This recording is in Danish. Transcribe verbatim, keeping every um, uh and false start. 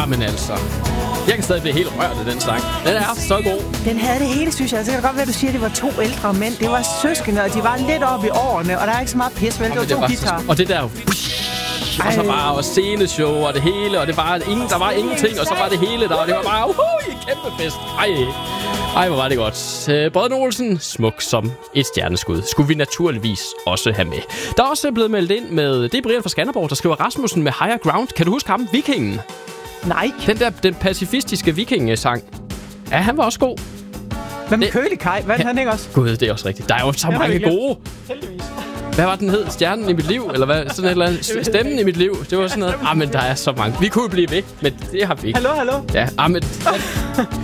Ah, men altså... Jeg kan stadig blive helt rørt af den sang. Den er så god. Den havde det hele, synes jeg. Så kan det godt være, at du siger, at det var to ældre mænd. Det var søskende, og de var lidt oppe i årene, og der er ikke så meget pis, vel? Det var to guitar. Og det der... Og så bare og sceneshow og det hele, og det var ingen, der var ingenting, og så var det hele der, og det var bare uhuh, kæmpe fest. Ej, ej, hvor var det godt. Uh, Brødrene Olsen, smuk som et stjerneskud, skulle vi naturligvis også have med. Der er også blevet meldt ind med, det er Brian fra Skanderborg, der skriver Rasmussen med Higher Ground. Kan du huske ham? Vikingen? Nej. Den der, den pacifistiske vikingesang. Ja, han var også god. Hvad med Kølig Kaj? Hvad er han ikke også? Gud, det er også rigtigt. Der er jo så mange gode. Heldigvis. Hvad var den hed? Stjernen i mit liv? Eller hvad? Sådan et eller andet. Stemmen i mit liv. Det var sådan noget. Ah, men der er så mange. Vi kunne blive ved, men det har vi ikke. Hallo, hallo. Ja, ah, men...